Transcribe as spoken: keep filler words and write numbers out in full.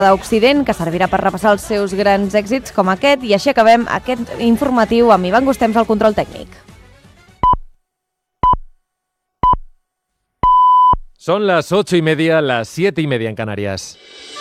d'Occident, que servirà per repassar els seus grans èxits com aquest, i així acabem aquest informatiu amb Ivan Gustems al control tècnic. Son las ocho y media, las siete y media en Canarias.